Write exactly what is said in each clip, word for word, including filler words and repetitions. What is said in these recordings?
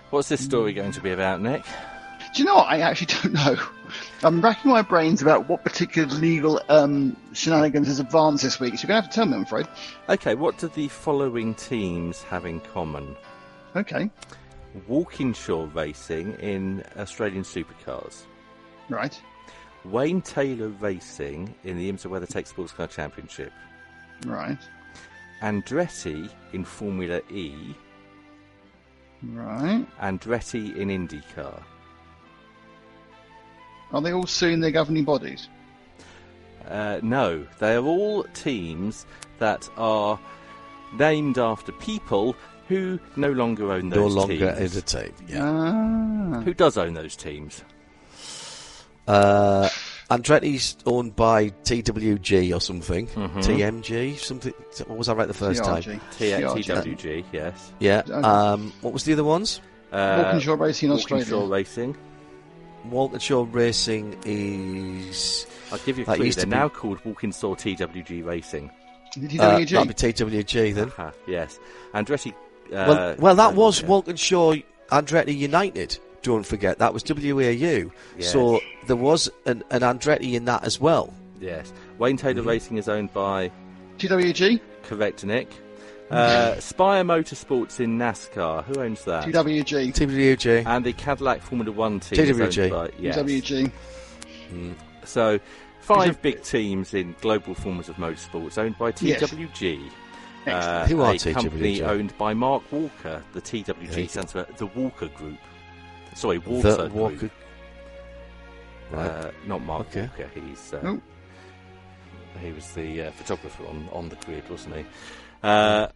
What's this story going to be about, Nick? Do you know what? I actually don't know. I'm racking my brains about what particular legal um, shenanigans has advanced this week, so you're going to have to tell me, I'm afraid. Okay, what do the following teams have in common? Okay. Walkinshaw Racing in Australian Supercars. Right. Wayne Taylor Racing in the IMSA WeatherTech Sports Car Championship. Right. Andretti in Formula E. Right. Andretti in IndyCar. Are they all suing their governing bodies? Uh, no, they are all teams that are named after people who no longer own those no teams. No longer is a team, yeah. Ah. Who does own those teams? Uh, Andretti's owned by T W G or something. Mm-hmm. T M G, something. What was I right the first T R G. time? T- T W G, yes. Yeah. Um, what was the other ones? Uh, Walkinshaw Racing Australia. Walkinshaw Racing. Walkinshaw Racing is... I'll give you a clue. They're be... now called Walkinshaw T W G Racing. T W G? Uh, that'd be T W G then. Uh-huh, yes. Andretti... Uh, well, well, that uh, was yeah. Walkinshaw Andretti United. Don't forget, that was W A U. Yes. So there was an, an Andretti in that as well. Yes. Wayne Taylor mm-hmm. Racing is owned by... T W G? Correct, Nick. Uh, Spire Motorsports in NASCAR. Who owns that? T W G. T W G. And the Cadillac Formula One team T W G. is owned by... Yes. T W G. Mm. So, five big teams in global forms of motorsports owned by T W G. Yes. Uh, Who are a T W G? company owned by Mark Walker. The T W G yeah. stands for the Walker Group. Sorry, Walter the Walker. Group. Right. Uh, not Mark okay. Walker. He's uh, oh. he was the uh, photographer on, on the grid, wasn't he? Uh,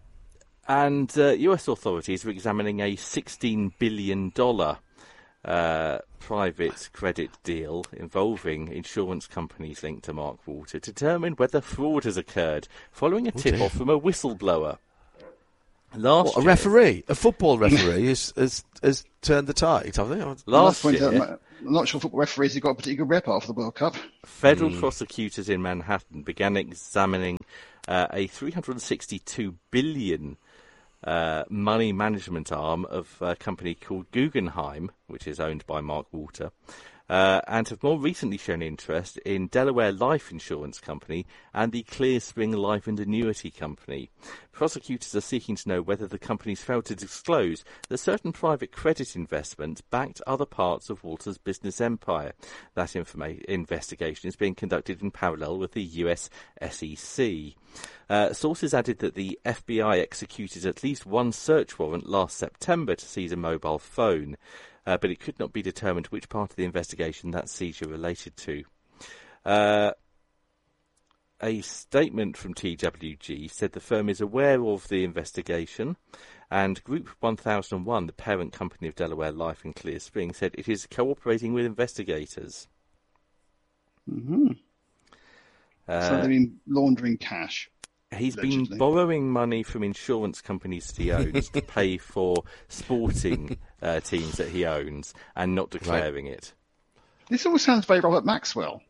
and uh, U S authorities are examining a sixteen billion dollars uh, private credit deal involving insurance companies linked to Mark Walker to determine whether fraud has occurred following a tip-off from a whistleblower. Last what, a year, referee, a football referee, has, has has turned the tide, have they? Last year, out, I'm not sure football referees have got a particular rep after the World Cup. Federal mm. prosecutors in Manhattan began examining uh, a three hundred sixty-two billion dollars uh, money management arm of a company called Guggenheim, which is owned by Mark Walker, uh, and have more recently shown interest in Delaware Life Insurance Company and the Clear Spring Life and Annuity Company. Prosecutors are seeking to know whether the companies failed to disclose that certain private credit investments backed other parts of Walter's business empire. That informa- investigation is being conducted in parallel with the U S S E C. Uh, sources added that the F B I executed at least one search warrant last September to seize a mobile phone, uh, but it could not be determined which part of the investigation that seizure related to. Uh, a statement from T W G said the firm is aware of the investigation, and Group one thousand one, the parent company of Delaware Life and Clear Spring, said it is cooperating with investigators. Mm-hmm. Uh, so they've been laundering cash. He's allegedly. been borrowing money from insurance companies that he owns to pay for sporting uh, teams that he owns and not declaring right. it. This all sounds very Robert Maxwell.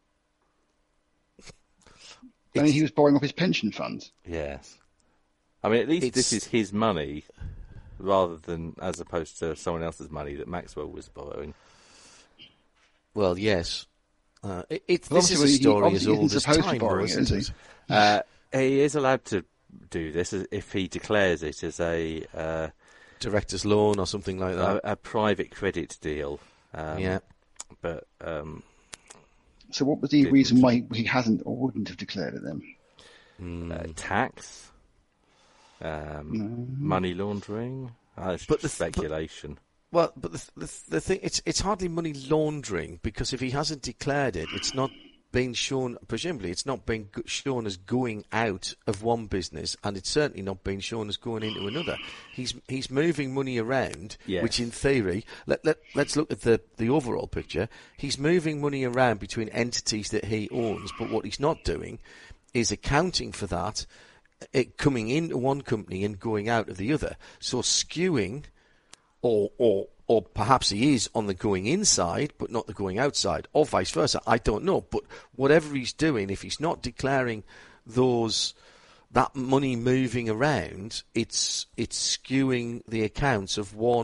I mean, he was borrowing off his pension funds. Yes. I mean, at least It's... this is his money rather than as opposed to someone else's money that Maxwell was borrowing. Well, yes. Uh, it, it, well, this is a story as old as time, borrowing, isn't is it? Uh, he is allowed to do this if he declares it as a... Uh, director's loan or something like that. A, a private credit deal. Um, yeah. But... Um, so what was the reason why he hasn't or wouldn't have declared it then? Mm. Uh, tax? Um, mm. Money laundering? Uh, it's but just the, speculation. But, well, but the, the, the thing, it's it's hardly money laundering, because if he hasn't declared it, it's not being shown, presumably it's not being shown as going out of one business, and it's certainly not being shown as going into another. He's he's moving money around, yes. which in theory, let, let, let's look at the, the overall picture. He's moving money around between entities that he owns, but what he's not doing is accounting for that, it coming into one company and going out of the other. So skewing, or or or perhaps he is on the going inside, but not the going outside, or vice versa. I don't know. But whatever he's doing, if he's not declaring those that money moving around, it's it's skewing the accounts of one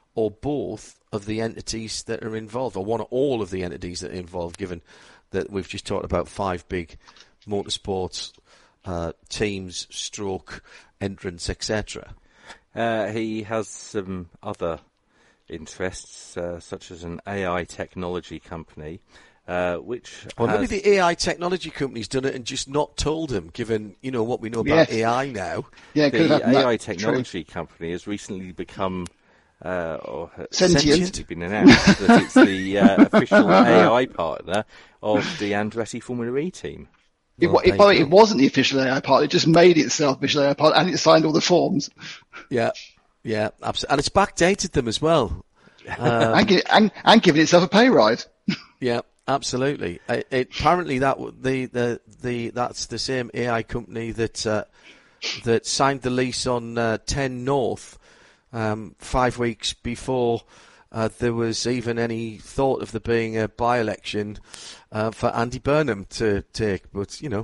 or both of the entities that are involved, or one or all of the entities that are involved, given that we've just talked about five big motorsports uh, teams, stroke, entrants, et cetera. Uh, he has some other interests, uh, such as an A I technology company, uh, which Well, has... maybe the A I technology company's done it and just not told him, given, you know, what we know about Yes. A I now. Yeah, it could the have happened A I that. technology company has recently become, uh, or has Sentient. recently been announced that it's the uh, official A I partner of the Andretti Formula E team. It, Well, wa- it, there by the you way, it go. wasn't the official A I part. It just made itself official A I part, and it signed all the forms, Yeah, yeah, absolutely. And it's backdated them as well. Um, and, gi- and, and giving itself a pay rise. Yeah, absolutely. It, it, apparently, that w- the, the the that's the same A I company that uh, that signed the lease on uh, ten North um, five weeks before uh, there was even any thought of there being a by-election uh, for Andy Burnham to take. But you know,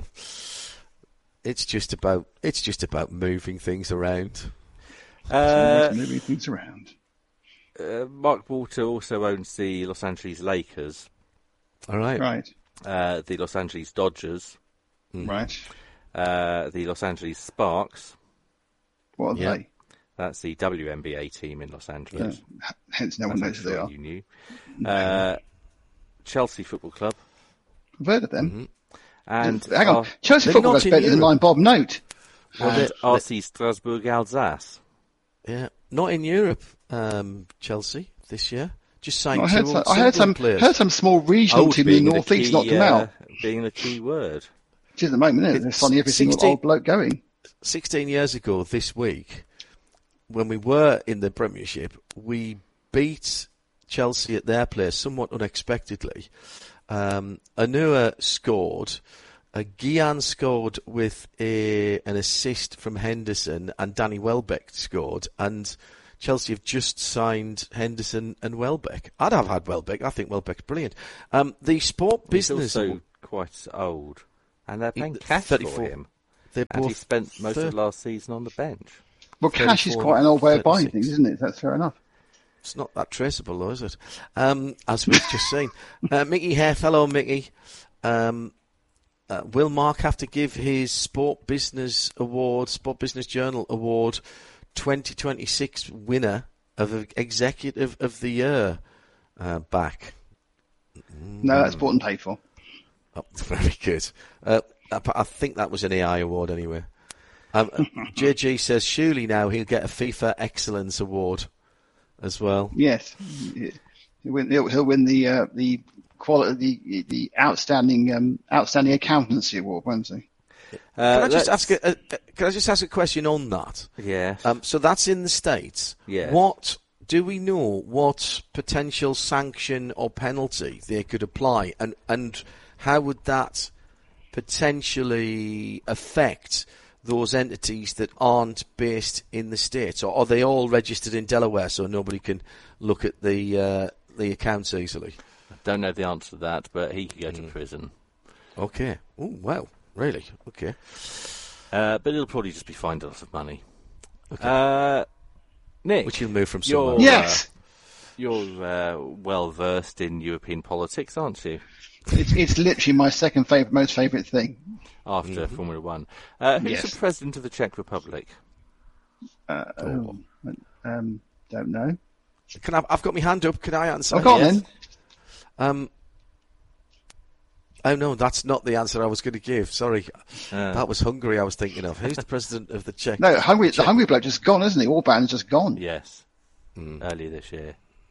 it's just about it's just about moving things around. Uh, Moving things around. uh, Mark Walter also owns the Los Angeles Lakers, All right. Right, uh, the Los Angeles Dodgers, right. uh, the Los Angeles Sparks. What are Yeah. they? That's the W N B A team in Los Angeles. Uh, hence, no one As I'm knows who they sure are. you knew. Uh, Chelsea Football Club. I've heard of them. And Hang on, R- Chelsea they're football not goes in better than Europe. mine, Bob Note. Well, and they- R C Strasbourg Alsace. Yeah, not in Europe, um, Chelsea this year. Just signed I two heard old some, I heard Sunderland some, players. heard some small regional Old team in being the the northeast key, knocked them uh, out. being the key word. Which is at the moment, isn't it? There's suddenly every single sixteen old bloke going. Sixteen years ago this week, when we were in the Premiership, we beat Chelsea at their place somewhat unexpectedly. Um, Anua scored. Uh, Guillan scored with a, an assist from Henderson, and Danny Welbeck scored. And Chelsea have just signed Henderson and Welbeck. I'd have had Welbeck. I think Welbeck's brilliant. Um, the Sport He's Business also Award- quite old. And they're He- paying cash for thirty-four. him. they're And he both spent most thir- of last season on the bench. Well, cash is thirty-four, quite an old way of buying thirty-six. things, isn't it? That's fair enough. It's not that traceable, though, is it? Um, as we've just seen. Uh, Mickey Heth, hello, Mickey. Um, uh, will Mark have to give his Sport Business Award, Sport Business Journal Award twenty twenty-six winner of Executive of the Year uh, back? No, that's bought and paid for. Oh, very good. Uh, I, I think that was an A I award anyway. Um, J G says surely now he'll get a FIFA Excellence Award as well. Yes, he'll win, he'll, he'll win the uh, the quality the the outstanding um, outstanding accountancy award, won't he? Uh, Can I just let's- ask a, a, can I just ask a question on that? Yes. Um, so that's in the States. Yes. What do we know? What potential sanction or penalty they could apply, and and how would that potentially affect those entities that aren't based in the States, or are they all registered in Delaware so nobody can look at the uh, the accounts easily? Don't know the answer to that, but he could go Mm. to prison. Okay. Oh wow, really? Okay. Uh, but it'll probably just be fined a lot of money. Uh, Nick, Which he'll move from you're, somewhere. Yes, you're uh, well versed in European politics, aren't you? it's it's literally my second favorite, most favorite thing. After Formula One. Uh, who's Yes. the president of the Czech Republic? Uh, oh, um, don't know. Can I, I've got my hand up. Can I answer? Oh, go on yes. then. Um, oh no, that's not the answer I was going to give. Sorry, Uh, that was Hungary I was thinking of. Who's the president of the Czech? No, hungry. The hungry bloke just gone, isn't he? Orban's just gone. yes. Hmm. Earlier this year.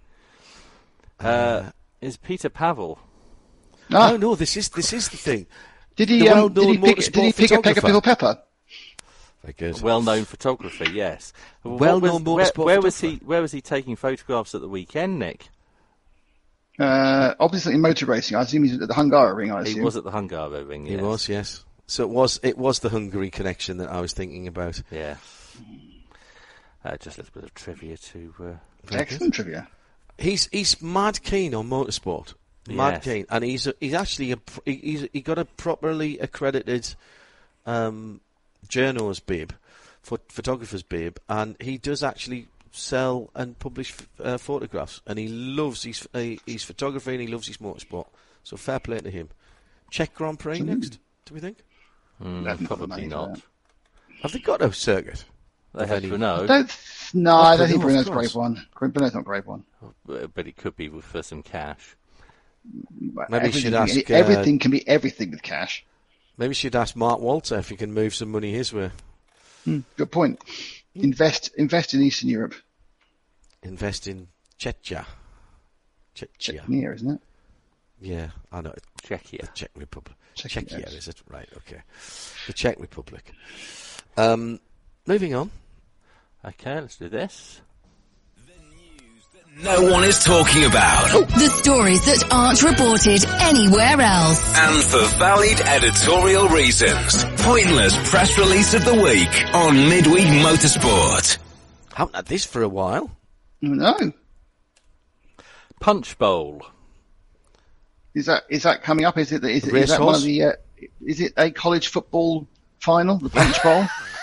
Uh, is Peter Pavel? Ah, No, no, this is this is the thing. did he? the Um, did he well-known pick? Did he motorsport pick a peck of photographer. pickle pepper? Very good. Well-known photographer, yes. What Well-known was- motorsport where, where was he? photographer. Where was he taking photographs at the weekend, Nick? Uh, obviously in motor racing. I assume he's at the Hungaroring. I He assume. was at the Hungaroring. He Yes. was, yes. So it was it was the Hungary connection that I was thinking about. Yeah. Uh, just a little bit of trivia to. Uh, Excellent trivia. He's he's mad keen on motorsport, mad Yes. keen, and he's a, he's actually a, pr- he- he's he got a properly accredited um, journos bib, phot- photographer's bib, and he does actually sell and publish uh, photographs, and he loves his uh, his photography and he loves his motorsport. So fair play to him. Czech Grand Prix Absolutely. next, do we think? Mm, probably not. Have they got a circuit? They have any- Brno, I don't, no, Oh, I don't think Brno, of Bruno's course. Grade One. Bruno's not Grade One. but it could be for some cash. Maybe you should Everything- ask, uh, Everything can be everything with cash. Maybe you should ask Mark Walter if he can move some money his way. Good point. Invest, invest in Eastern Europe. Invest in Czechia. Czechia. Czechia, isn't it? Yeah, I know. Czechia. The Czech Republic. Czechia, Czechia, yes. is it? Right, okay. The Czech Republic. Um, moving on. Okay, let's do this. No one is talking about. The stories that aren't reported anywhere else. And for valid editorial reasons. Pointless press release of the week on Midweek Motorsport. Haven't had this for a while. No. Punch Bowl. Is that is that coming up? Is it is, it, Race is that one horse? of the? Uh, is it a college football final, the Punch Bowl?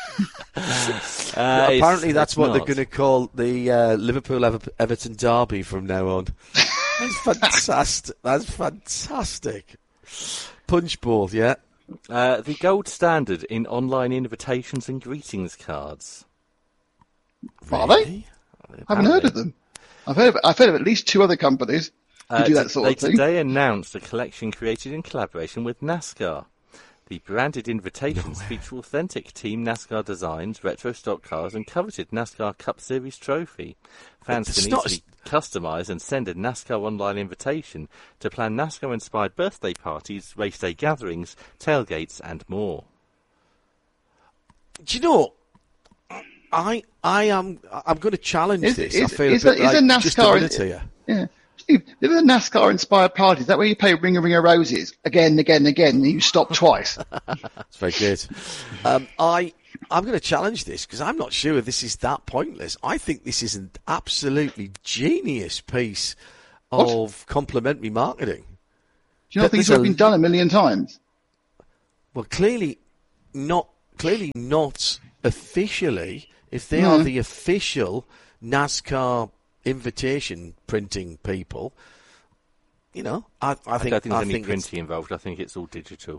Uh, Apparently, it's- that's it's what not. they're going to call the uh, Liverpool Ever- Everton derby from now on. That's fantastic. That's fantastic. Punch Bowl, yeah. Uh, the gold standard in online invitations and greetings cards. Are they? Really? I haven't heard of them. I've heard of, I've heard of at least two other companies who Uh, do that t- sort they of thing. today announced a collection created in collaboration with NASCAR. The branded invitations feature authentic Team NASCAR designs, retro stock cars, and coveted NASCAR Cup Series trophy. Fans It's can not easily customise and send a NASCAR online invitation to plan NASCAR-inspired birthday parties, race day gatherings, tailgates, and more. Do you know? I I am I'm going to challenge Is- this. is- I feel is a bit a- is a like just a NASCAR minute in- here. Yeah. Steve, if it's a NASCAR inspired party, is that where you play Ring a Ring of Roses again and again and again and you stop twice? That's very good. Um, I I'm going to challenge this because I'm not sure this is that pointless. I think this is an absolutely genius piece What? of complementary marketing. Do you not But think it's there's already a- been done a million times? Well, clearly not. Clearly not officially. If they No. are the official NASCAR invitation printing people, you know, I, I I think don't think I there's any think it's- printing involved. I think it's all digital.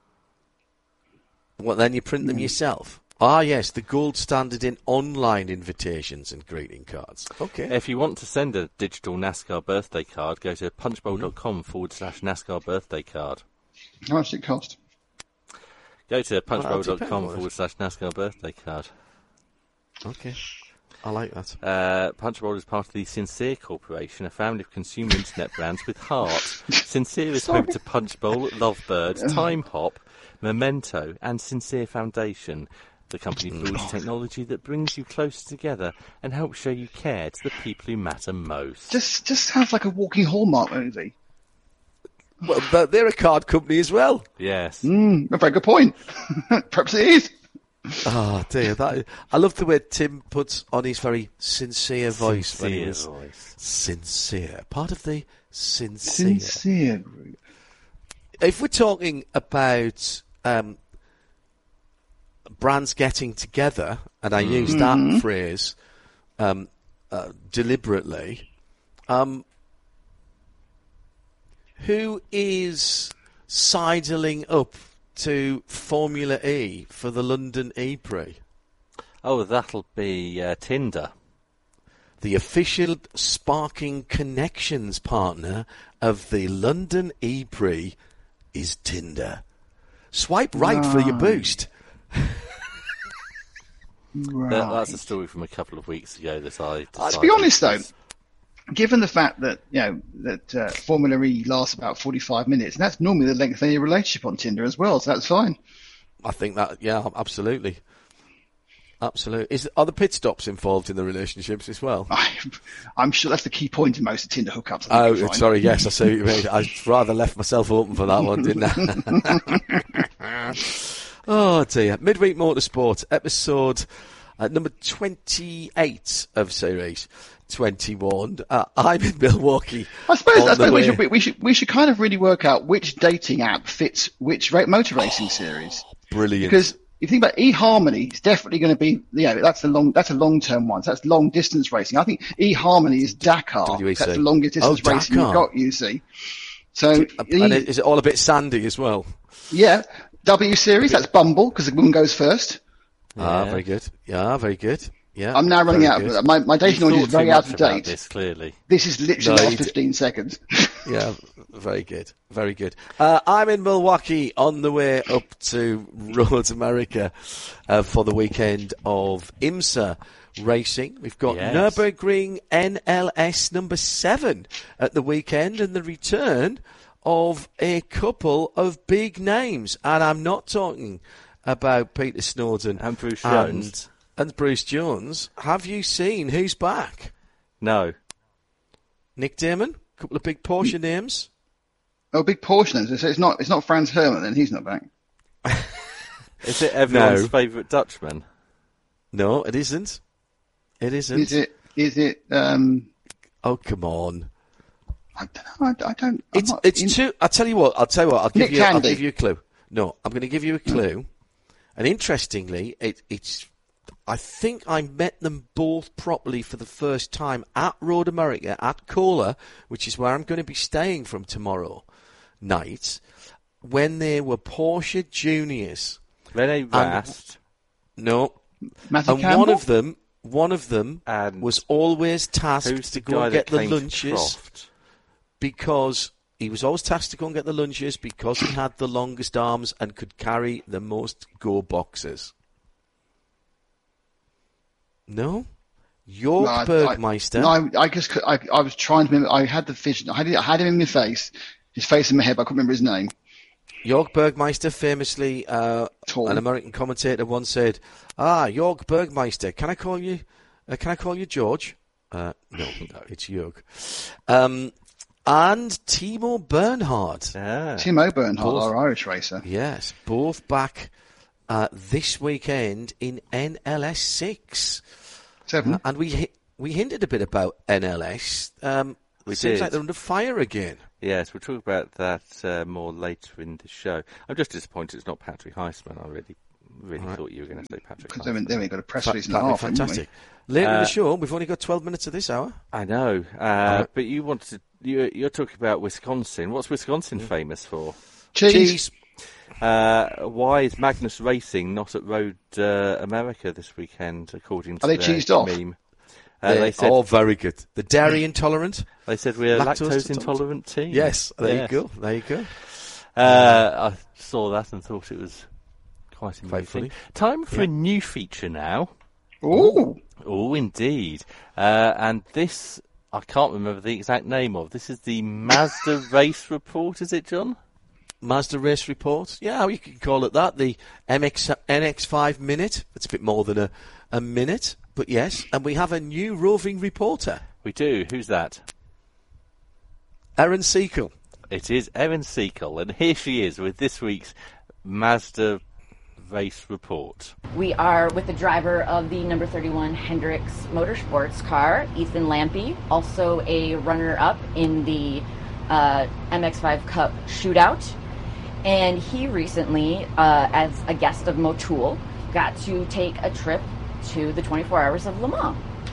Well, then you print them yourself. Ah, yes, the gold standard in online invitations and greeting cards. Okay. If you want to send a digital NASCAR birthday card, go to punchbowl.com forward slash NASCAR birthday card. How much did it cost? Go to Well, that'll depend punchbowl.com on it. forward slash NASCAR birthday card. Okay. I like that. Uh, Punchbowl is part of the Sincere Corporation, a family of consumer internet brands with heart. Sincere is home to Punchbowl, Lovebird, Time Hop, Memento, and Sincere Foundation. The company builds technology that brings you closer together and helps show you care to the people who matter most. Just just sounds like a walking Hallmark movie. Well, but they're a card company as well. Yes. Mm, a very good point. Perhaps it is. Oh dear, that I love the way Tim puts on his very sincere voice when he Sincere was voice. sincere. Part of the sincere. Sincere group. If we're talking about um, brands getting together, and I use that phrase um, uh, deliberately, um, who is sidling up to Formula E for the London E-Prix? Oh, that'll be uh, Tinder. The official Sparking Connections partner of the London E-Prix is Tinder. Swipe right for your boost. Right. That, that's a story from a couple of weeks ago that I Uh, decided to be honest, though, was- given the fact that you know that uh, Formula E lasts about forty-five minutes, and that's normally the length of any relationship on Tinder as well, so that's fine. I think that, yeah, absolutely. Absolutely. Is, are the pit stops involved in the relationships as well? I, I'm sure that's the key point in most of Tinder hookups. I think Oh, you'll find. sorry, yes, I see what you mean. I rather left myself open for that one, didn't I? Oh, dear. Midweek Motorsport, episode uh, number twenty-eight of Series twenty-one. Uh, I'm in Milwaukee. I suppose, on I the suppose we way- should, we should we should kind of really work out which dating app fits which ra- motor racing series. Brilliant. Because if you think about eHarmony, it's definitely going to be, you know, that's a long, that's a long-term one. So that's long distance racing. I think eHarmony is Dakar. W E C. That's the longest distance Oh, racing Dakar. you've got, you see. So, And is it all a bit sandy as well? yeah, W Series, that's Bumble, because the woman goes first. Ah, Yeah. very good. Yeah, very good. Yeah. I'm now running very out good. of, my, my data You've knowledge is thought too very out much of about date. This, clearly. This is literally No, the last you d- fifteen seconds. Yeah, very good, very good. Uh, I'm in Milwaukee on the way up to Road America uh, for the weekend of IMSA racing. We've got Yes. Nürburgring N L S number seven at the weekend and the return of a couple of big names. And I'm not talking about Peter Snowden And Bruce and, Jones. and Bruce Jones. Have you seen who's back? No. Nick Damon, a couple of big Porsche names. Oh, big portion. So it's not, it's not Franz Hermann, then he's not back. Is it everyone's No. favourite Dutchman? No, it isn't. It isn't. Is it, is it, um, Oh, come on. I don't know, I, I don't, I'm It's not it's in- too. I'll tell you what. I'll tell you what. I'll give Nick you. I'll Candy. give you a clue. No, I'm going to give you a clue. And interestingly, it, it's. I think I met them both properly for the first time at Road America at Cola, which is where I'm going to be staying from tomorrow night, when they were Porsche Juniors. Rene Rast. No, Matthew and Campbell? one of them, one of them And was always Who's tasked the to go guy and that get the came to lunches. Croft? Because he was always tasked to go and get the lunches because he had the longest arms and could carry the most go boxes. No? York No, I- Bergmeister. I, no, I, I just, cou- I, I was trying to remember, I had the vision, I had, it, I had him in my face, his face in my head, but I couldn't remember his name. York Bergmeister, famously, uh, Tall. an American commentator once said, "Ah, York Bergmeister, can I call you, uh, can I call you George?" Uh, no, no, it's York. Um, and Timo Bernhard. Ah. Timo Bernhard, Both- our Irish racer. Yes, both back uh, this weekend in N L S six. Seven. Uh, and we hi- we hinted a bit about N L S. Um, We it seems did. like they're under fire again. Yes, we'll talk about that uh, more later in the show. I'm just disappointed it's not Patrick Heisman. I really, really Right. thought you were going to say Patrick Because Heisman. then, then we got a press Fa- release and a fa- half. haven't we? fantastic. Later in Uh, the show, we've only got twelve minutes of this hour. I know, uh, Right. but you wanted to, you, you're talking about Wisconsin. What's Wisconsin famous for? Cheese. Cheese. Uh, why is Magnus Racing not at Road uh, America this weekend, according to Are they their cheesed off? meme? Uh, They're they said all very good. The dairy intolerant. they said we're a lactose lactose intolerant. intolerant team. Yes, there Yes. you go. There you go. Uh, I saw that and thought it was quite Quite amusing. funny. Time for Yeah. a new feature now. Ooh. Oh, indeed. Uh, and this, I can't remember the exact name of. This is the Mazda Race Report, is it, John? Mazda Race Report. Yeah, you can call it that. The M X N X five Minute. It's a bit more than a, a minute, but yes. And we have a new roving reporter, We do. Who's that? Erin Seacole. It is Erin Seacole, and here she is with this week's Mazda Race Report. We are with the driver of the number thirty-one Hendricks Motorsports car, Ethan Lampy, also a runner-up in the uh, M X five Cup shootout. And he recently, uh, as a guest of Motul, got to take a trip to the twenty-four Hours of Le Mans.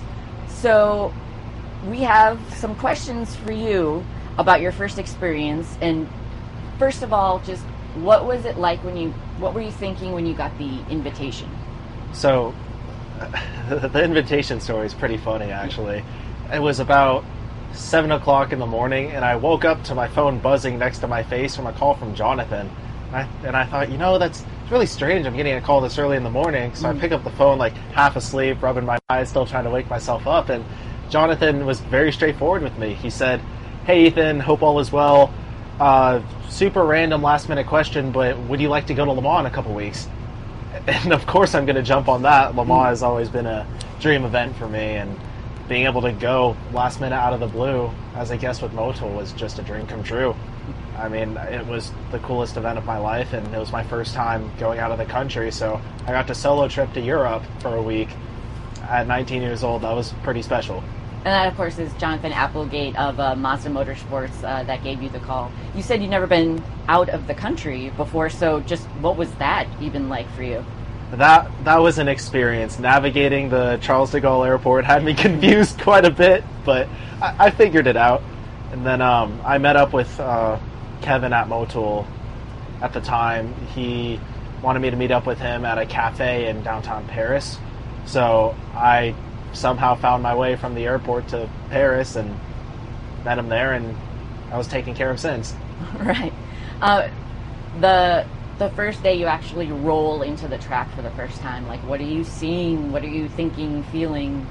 So we have some questions for you about your first experience. And first of all, just what was it like when you, what were you thinking when you got the invitation? So, the invitation story is pretty funny, actually. It was about seven o'clock in the morning, and I woke up to my phone buzzing next to my face from a call from Jonathan. And I, and I thought, you know, that's it's really strange. I'm getting a call this early in the morning. So I pick up the phone, like, half asleep, rubbing my eyes, still trying to wake myself up. And Jonathan was very straightforward with me. He said, "Hey, Ethan, hope all is well. Uh, super random last-minute question, but would you like to go to Le Mans in a couple weeks?" And of course I'm going to jump on that. Le Mans has always been a dream event for me, and being able to go last minute out of the blue as a guest with Motul was just a dream come true. I mean, it was the coolest event of my life, and it was my first time going out of the country, so I got to solo trip to Europe for a week at nineteen years old. That was pretty special. And that, of course, is Jonathan Applegate of uh, Mazda Motorsports uh, that gave you the call. You said you'd never been out of the country before, so just what was that even like for you? that that was an experience. Navigating the Charles de Gaulle Airport had me confused quite a bit, but I, I figured it out. And then um, I met up with uh, Kevin at Motul at the time. He wanted me to meet up with him at a cafe in downtown Paris. So I somehow found my way from the airport to Paris and met him there, and I was taken care of since. Right. Uh, the the first day you actually roll into the track for the first time, like, what are you seeing? What are you thinking, feeling?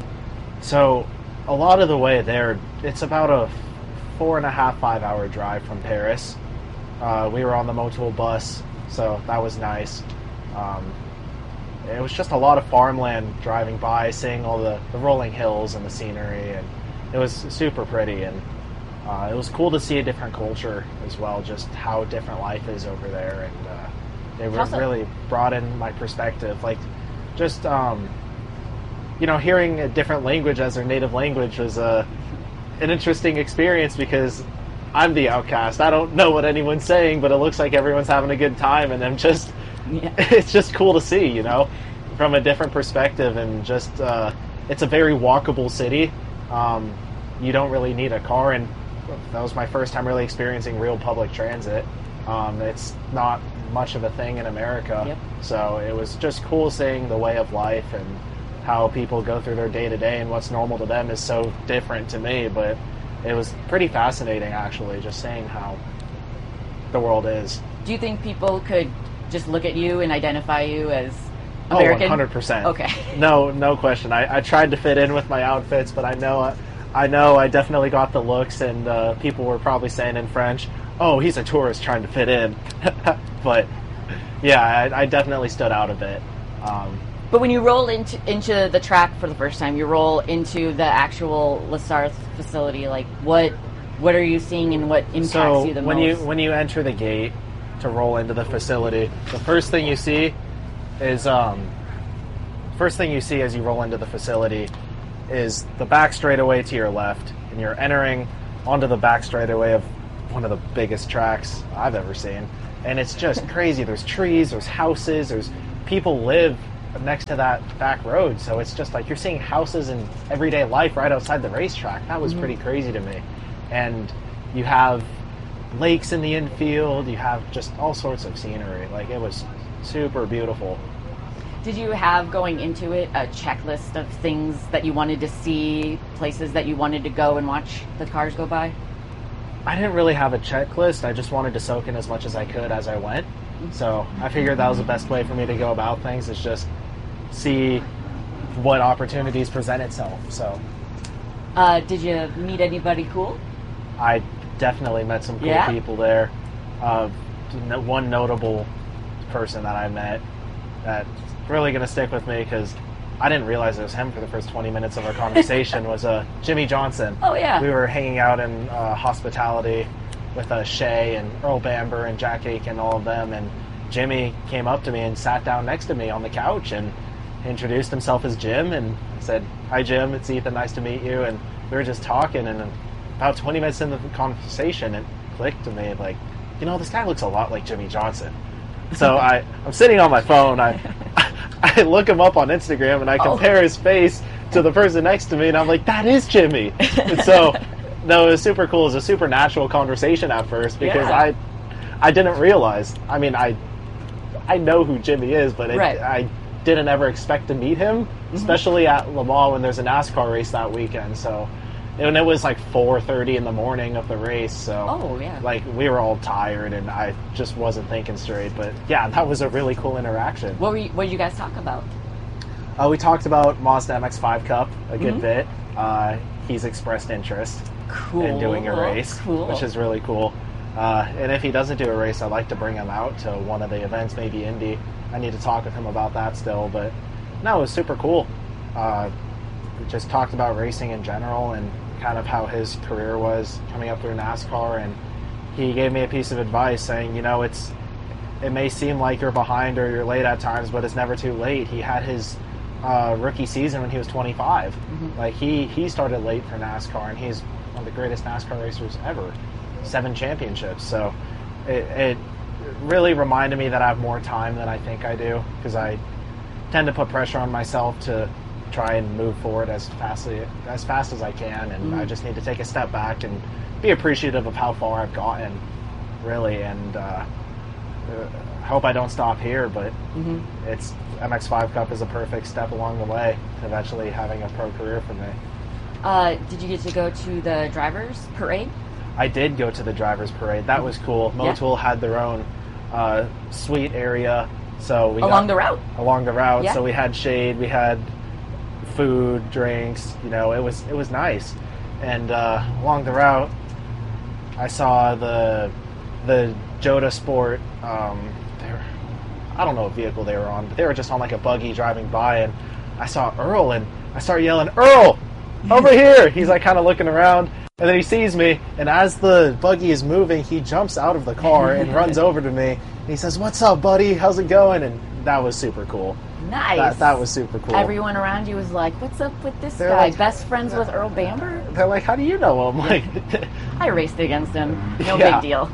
So a lot of the way there, it's about a four and a half, five hour drive from Paris. Uh, we were on the Motul bus, so that was nice. Um, it was just a lot of farmland driving by, seeing all the, the rolling hills and the scenery, and it was super pretty. And uh, it was cool to see a different culture as well, just how different life is over there. And uh, it re- Also- really broadened my perspective. Like, just, um, you know, hearing a different language as their native language was uh, an interesting experience, because I'm the outcast. I don't know what anyone's saying, but it looks like everyone's having a good time, and I'm just, Yeah. it's just cool to see, you know, from a different perspective. And just, uh, it's a very walkable city. Um, you don't really need a car, and that was my first time really experiencing real public transit. Um, it's not much of a thing in America. Yep. So it was just cool seeing the way of life and how people go through their day-to-day, and what's normal to them is so different to me. But it was pretty fascinating, actually, just seeing how the world is. Do you think people could just look at you and identify you as Oh, American? one hundred percent. Okay. No, no question. I, I tried to fit in with my outfits, but I know I, I know I definitely got the looks, and uh, people were probably saying in French, "Oh, he's a tourist trying to fit in." But yeah, I, I definitely stood out a bit. Um, But when you roll into into the track for the first time, you roll into the actual Lasarth facility. Like, what what are you seeing, and what impacts so you the when most? you when you enter the gate to roll into the facility, the first thing you see is um, first thing you see as you roll into the facility is the back straightaway to your left, and you're entering onto the back straightaway of one of the biggest tracks I've ever seen, and it's just crazy. There's trees, there's houses, there's people live next to that back road, so it's just like you're seeing houses in everyday life right outside the racetrack. That was Mm-hmm. pretty crazy to me. And you have lakes in the infield, you have just all sorts of scenery. Like, it was super beautiful. Did you have, going into it, a checklist of things that you wanted to see, places that you wanted to go and watch the cars go by? I didn't really have a checklist. I just wanted to soak in as much as I could as I went. So I figured that was the best way for me to go about things, is just see what opportunities present itself. So Uh, did you meet anybody cool? I definitely met some cool Yeah? people there. Uh, no- one notable person that I met that's really going to stick with me, because I didn't realize it was him for the first twenty minutes of our conversation, was uh, Jimmy Johnson. Oh, yeah. We were hanging out in uh, hospitality with uh, Shay and Earl Bamber and Jack Aiken, all of them, and Jimmy came up to me and sat down next to me on the couch and introduced himself as Jim, and said, "Hi Jim, it's Ethan, nice to meet you." And we were just talking, and about twenty minutes into the conversation, it clicked to me, like, you know, this guy looks a lot like Jimmy Johnson. So I, I'm sitting on my phone, I I look him up on Instagram, and I compare Oh. his face to the person next to me, and I'm like, that is Jimmy. And so, no, it was super cool. It was a super natural conversation at first, because Yeah. I I didn't realize, I mean, I I know who Jimmy is, but it, Right. I didn't ever expect to meet him, especially at Le Mans when there's a NASCAR race that weekend. So, and it was like four thirty in the morning of the race, so Oh, yeah. like we were all tired, and I just wasn't thinking straight. But yeah, that was a really cool interaction. What were you, what did you guys talk about? Uh, we talked about Mazda M X five Cup a good Mhm. bit. Uh, he's expressed interest Cool. in doing a race, Cool. which is really cool. Uh, and if he doesn't do a race, I'd like to bring him out to one of the events, maybe Indy. I need to talk with him about that still, but no, it was super cool. Uh, we just talked about racing in general and kind of how his career was coming up through NASCAR, and he gave me a piece of advice saying, you know, it's it may seem like you're behind or you're late at times, but it's never too late. He had his uh, rookie season when he was twenty-five. Mm-hmm. Like he he started late for NASCAR, and he's one of the greatest NASCAR racers ever. Seven championships. So it, it really reminded me that I have more time than I think I do, because I tend to put pressure on myself to try and move forward as fast as, as fast as I can, and mm-hmm. I just need to take a step back and be appreciative of how far I've gotten, really, and uh, I hope I don't stop here, but mm-hmm. it's M X five Cup is a perfect step along the way to eventually having a pro career for me. Uh, did you get to go to the drivers' parade? I did go to the drivers' parade. That was cool. Motul yeah. had their own uh, suite area, so we along got, the route. Along the route, yeah. so we had shade, we had food, drinks. You know, it was it was nice. And uh, along the route, I saw the the Joda Sport. Um, they were, I don't know what vehicle they were on, but they were just on like a buggy driving by, and I saw Earl, and I started yelling, "Earl, over here!" He's like kind of looking around, and then he sees me, and as the buggy is moving, he jumps out of the car and runs over to me. And he says, "What's up, buddy? How's it going?" And that was super cool. Nice. That, that was super cool. Everyone around you was like, "What's up with this They're guy? like, Best friends with Earl Bamber?" They're like, "How do you know him?" Like, I raced against him. No yeah. big deal.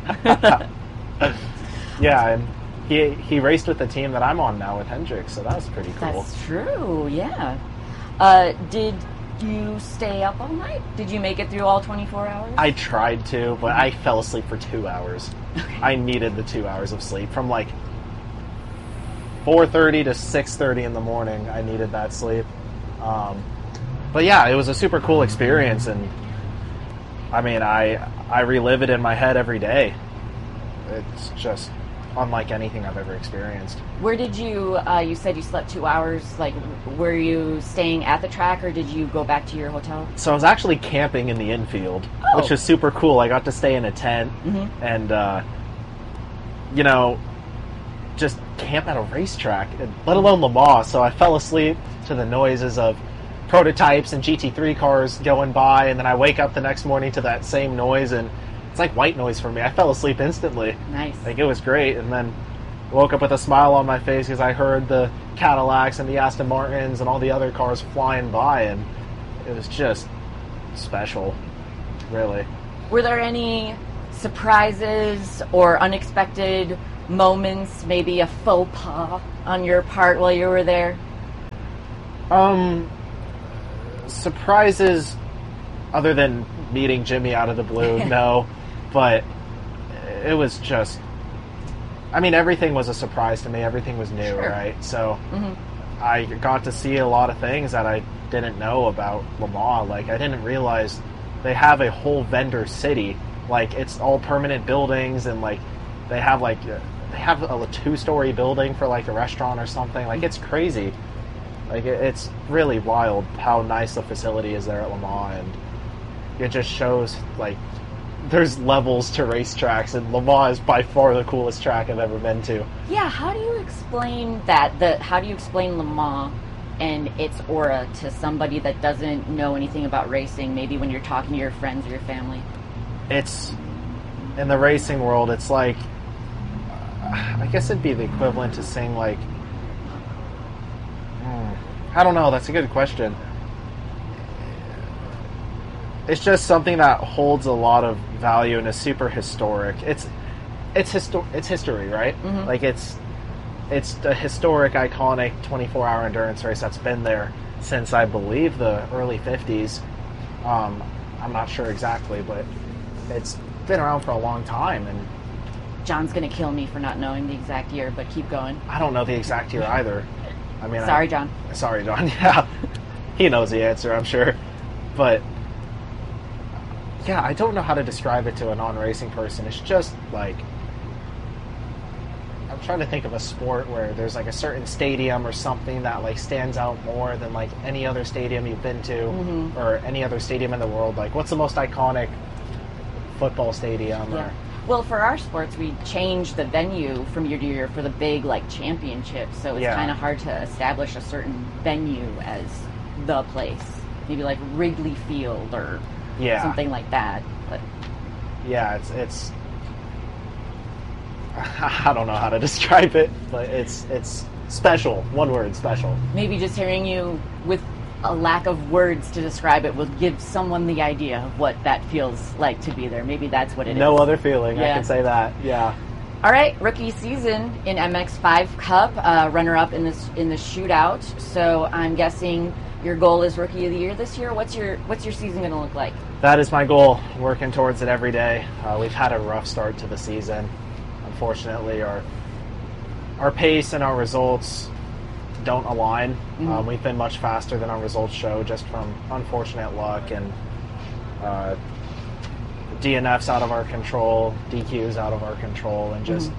Yeah, and he he raced with the team that I'm on now with Hendricks, so that was pretty cool. That's true. Yeah. Uh, did you stay up all night? Did you make it through all twenty-four hours? I tried to, but I fell asleep for two hours. Okay. I needed the two hours of sleep from like four thirty to six thirty in the morning. I needed that sleep. Um, but yeah, it was a super cool experience, and I mean, I I relive it in my head every day. It's just unlike anything I've ever experienced. Where did you, uh, you said you slept two hours, like, were you staying at the track, or did you go back to your hotel? So I was actually camping in the infield, oh. which is super cool. I got to stay in a tent, mm-hmm. and, uh, you know, just camp at a racetrack, let alone Le Mans. So I fell asleep to the noises of prototypes and G T three cars going by, and then I wake up the next morning to that same noise, and it's like white noise for me. I fell asleep instantly. Nice. Like, it was great, and then woke up with a smile on my face because I heard the Cadillacs and the Aston Martins and all the other cars flying by, and it was just special, really. Were there any surprises or unexpected moments, maybe a faux pas on your part while you were there? Um, surprises other than meeting Jimmy out of the blue, no. But it was just, I mean, everything was a surprise to me. Everything was new, sure. right? So mm-hmm. I got to see a lot of things that I didn't know about Le Mans. Like, I didn't realize they have a whole vendor city. Like, it's all permanent buildings, and, like, they have, like, they have a two-story building for, like, a restaurant or something. Like, it's crazy. Like, it's really wild how nice the facility is there at Le Mans, and it just shows, like, there's levels to racetracks, and Le Mans is by far the coolest track I've ever been to. Yeah, how do you explain that? The how do you explain Le Mans and its aura to somebody that doesn't know anything about racing, maybe when you're talking to your friends or your family? It's, in the racing world, it's like, I guess it'd be the equivalent to saying, like, hmm, I don't know, that's a good question. It's just something that holds a lot of value and is super historic. It's it's histo- it's history, right? Mm-hmm. Like, it's it's a historic, iconic twenty-four hour endurance race that's been there since, I believe, the early fifties. Um, I'm not sure exactly, but it's been around for a long time. And John's gonna kill me for not knowing the exact year, but keep going. I don't know the exact year either. I mean, sorry, I, John. Sorry, John. Yeah, he knows the answer, I'm sure, but. Yeah, I don't know how to describe it to a non-racing person. It's just like, I'm trying to think of a sport where there's like a certain stadium or something that like stands out more than like any other stadium you've been to, mm-hmm. or any other stadium in the world. Like, what's the most iconic football stadium? Yeah. Or... Well, for our sports, we change the venue from year to year for the big like championships, so it's yeah. kind of hard to establish a certain venue as the place. Maybe like Wrigley Field or yeah. something like that. But yeah, it's it's I don't know how to describe it, but it's it's special. One word, special. Maybe just hearing you with a lack of words to describe it will give someone the idea of what that feels like to be there. Maybe that's what it no is. No other feeling. Yeah. I can say that. Yeah. All right, rookie season in M X five Cup, uh, runner-up in this in the shootout. So I'm guessing your goal is Rookie of the Year this year. What's your what's your season going to look like? That is my goal. Working towards it every day. Uh, we've had a rough start to the season. Unfortunately, our our pace and our results don't align. Mm-hmm. Um, we've been much faster than our results show, just from unfortunate luck and uh, D N Fs out of our control, D Qs out of our control, and just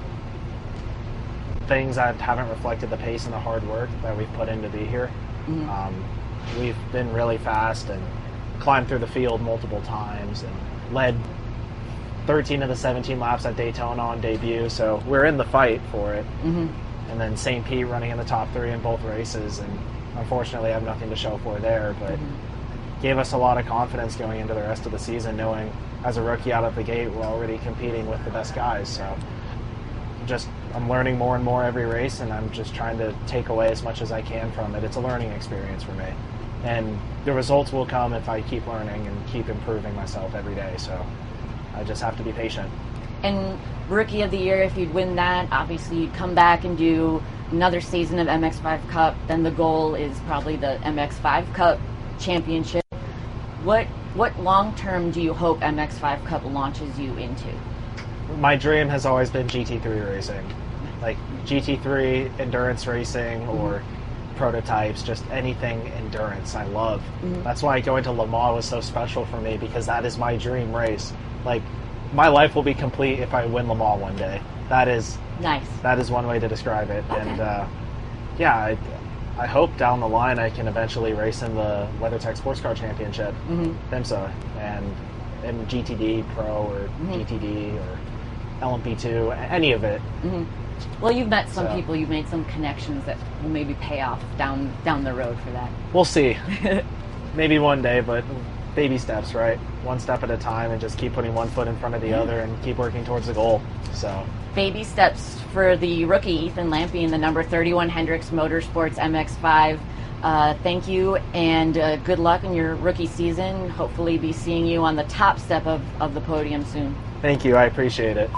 mm-hmm. things that haven't reflected the pace and the hard work that we've put in to be here. Mm-hmm. Um, we've been really fast and climbed through the field multiple times and led thirteen of the seventeen laps at Daytona on debut, so we're in the fight for it. Mm-hmm. And then Saint Pete running in the top three in both races, and unfortunately I have nothing to show for there, but mm-hmm. gave us a lot of confidence going into the rest of the season, knowing as a rookie out of the gate we're already competing with the best guys. So just I'm learning more and more every race, and I'm just trying to take away as much as I can from it. It's a learning experience for me, and the results will come if I keep learning and keep improving myself every day. So I just have to be patient. And Rookie of the Year, if you'd win that, obviously you'd come back and do another season of M X five Cup. Then the goal is probably the M X five Cup championship. What what long term do you hope M X five Cup launches you into? My dream has always been G T three racing, like G T three endurance racing or mm-hmm. prototypes, just anything endurance. I love. Mm-hmm. That's why going to Le Mans was so special for me, because that is my dream race. Like, my life will be complete if I win Le Mans one day. That is nice. That is one way to describe it. Okay. And uh, yeah, I, I hope down the line I can eventually race in the WeatherTech Sports Car Championship, mm-hmm. IMSA, and in G T D Pro or mm-hmm. G T D or L M P two, any of it. Mm-hmm. Well, you've met some so. people, you've made some connections that will maybe pay off down down the road for that. We'll see. Maybe one day, but baby steps, right? One step at a time, and just keep putting one foot in front of the other and keep working towards the goal. So baby steps for the rookie Ethan Lampe in the number thirty-one Hendricks Motorsports M X five. Uh, thank you, and uh, good luck in your rookie season. Hopefully be seeing you on the top step of, of the podium soon. Thank you, I appreciate it.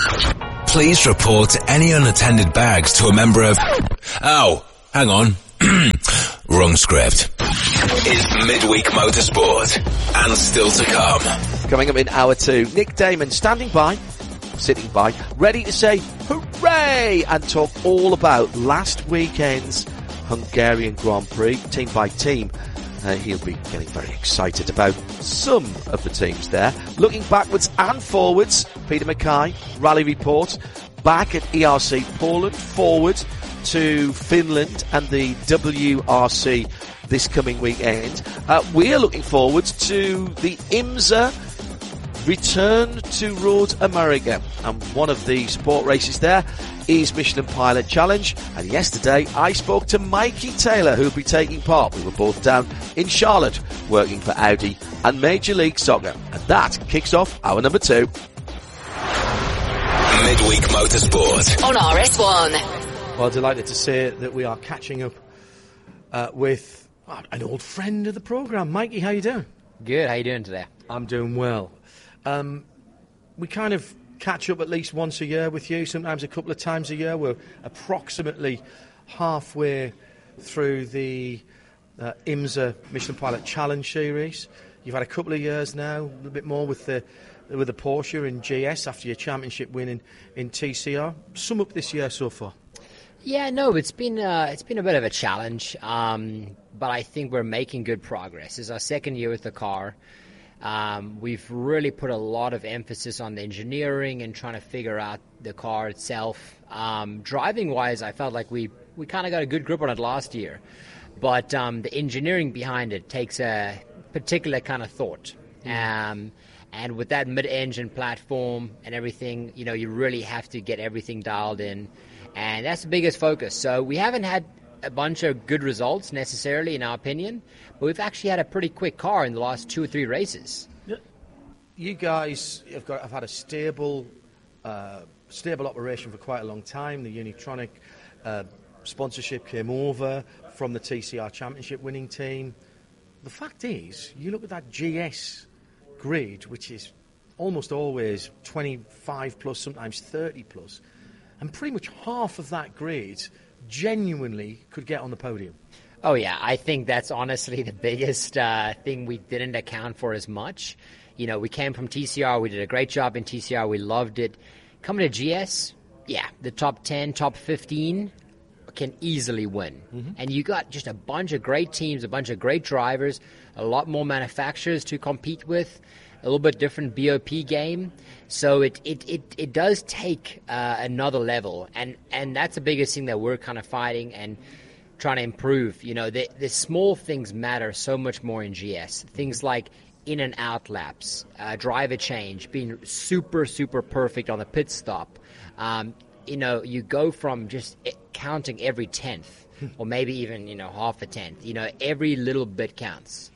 Please report any unattended bags to a member of... Oh, hang on. Wrong script. Is Midweek Motorsport, and still to come. Coming up in hour two, Nick Damon standing by, sitting by, ready to say hooray and talk all about last weekend's Hungarian Grand Prix, team by team. Uh, he'll be getting very excited about some of the teams there. Looking backwards and forwards, Peter Mackay, Rally Report, back at E R C Poland, forward to Finland and the W R C this coming weekend. Uh, we are looking forward to the IMSA return to Road America, and one of the support races there is Michelin Pilot Challenge. And yesterday I spoke to Mikey Taylor, who'll be taking part. We were both down in Charlotte working for Audi and Major League Soccer, and that kicks off hour number two. Midweek Motorsport on R S one. Well, delighted to say that we are catching up uh, with uh, an old friend of the programme. Mikey, how you doing? Good, how you doing today? I'm doing well. Um, we kind of catch up at least once a year with you, sometimes a couple of times a year. We're approximately halfway through the uh, IMSA Michelin Pilot Challenge series. You've had a couple of years now, a little bit more with the with the Porsche in G S after your championship win in, in T C R. Sum up this year so far. Yeah, no, it's been uh, it's been a bit of a challenge, um, but I think we're making good progress. It's our second year with the car. Um, we've really put a lot of emphasis on the engineering and trying to figure out the car itself. Um, driving-wise, I felt like we, we kind of got a good grip on it last year. But um, the engineering behind it takes a particular kind of thought. Um, and with that mid-engine platform and everything, you know, you really have to get everything dialed in. And that's the biggest focus. So we haven't had a bunch of good results necessarily, in our opinion, but we've actually had a pretty quick car in the last two or three races. You guys have got have had a stable uh, stable operation for quite a long time. The Unitronic uh, sponsorship came over from the T C R Championship winning team. The fact is, you look at that G S grid, which is almost always twenty-five plus, sometimes thirty plus. And pretty much half of that grade genuinely could get on the podium. Oh, yeah. I think that's honestly the biggest uh, thing we didn't account for as much. You know, we came from T C R. We did a great job in T C R. We loved it. Coming to G S, yeah, the top ten, top fifteen can easily win. Mm-hmm. And you got just a bunch of great teams, a bunch of great drivers, a lot more manufacturers to compete with, a little bit different B O P game. So it it, it, it does take uh, another level. And, and that's the biggest thing that we're kind of fighting and trying to improve. You know, the, the small things matter so much more in G S. Things like in and out laps, uh, driver change, being super, super perfect on the pit stop. Um, you know, you go from just counting every tenth or maybe even, you know, half a tenth. You know, every little bit counts.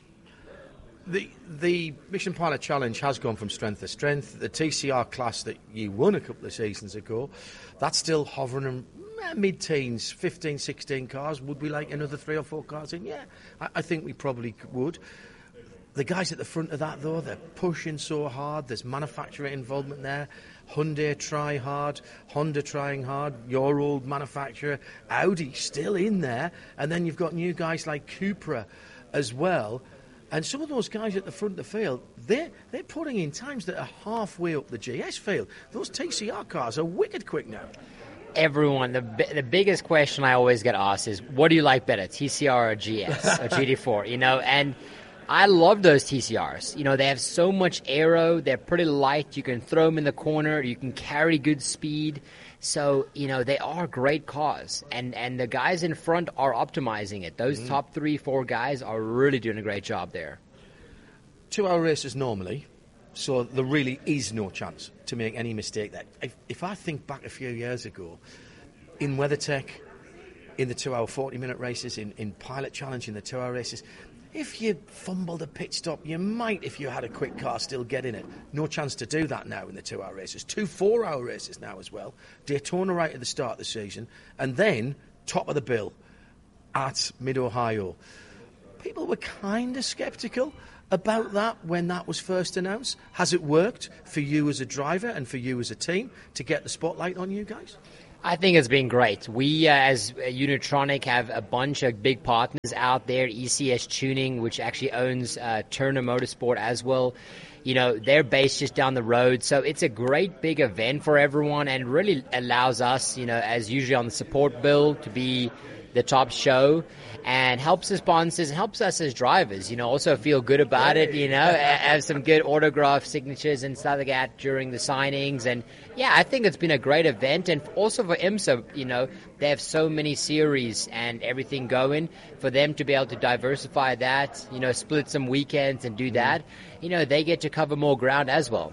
The the Michelin Pilot Challenge has gone from strength to strength. The T C R class that you won a couple of seasons ago, that's still hovering in mid-teens, fifteen, sixteen cars. Would we like another three or four cars in? Yeah, I, I think we probably would. The guys at the front of that, though, they're pushing so hard. There's manufacturer involvement there. Hyundai try hard, Honda trying hard, your old manufacturer, Audi still in there. And then you've got new guys like Cupra as well. And some of those guys at the front of the field, they're, they're putting in times that are halfway up the G S field. Those T C R cars are wicked quick now. Everyone, the the biggest question I always get asked is, what do you like better, T C R or G S or G T four? You know, and I love those T C Rs. You know, they have so much aero. They're pretty light. You can throw them in the corner. You can carry good speed. So, you know, they are great cars. And, and the guys in front are optimizing it. Those mm. top three, four guys are really doing a great job there. Two-hour races normally, so there really is no chance to make any mistake there. If, if I think back a few years ago, in WeatherTech, in the two-hour forty-minute races, in, in Pilot Challenge, in the two-hour races, if you fumbled a pit stop, you might, if you had a quick car, still get in it. No chance to do that now in the two-hour races. Two four-hour races now as well. Daytona right at the start of the season. And then, top of the bill, at Mid-Ohio. People were kind of sceptical about that when that was first announced. Has it worked for you as a driver and for you as a team to get the spotlight on you guys? I think it's been great. We, uh, as Unitronic, have a bunch of big partners out there. E C S Tuning, which actually owns uh, Turner Motorsport as well. You know, they're based just down the road. So it's a great big event for everyone and really allows us, you know, as usually on the support bill, to be the top show, and helps the sponsors and helps us as drivers, you know, also feel good about it, you know, have some good autograph signatures and stuff like that during the signings. And yeah, I think it's been a great event. And also for IMSA, you know, they have so many series and everything going. For them to be able to diversify that, you know, split some weekends and do that, you know, they get to cover more ground as well.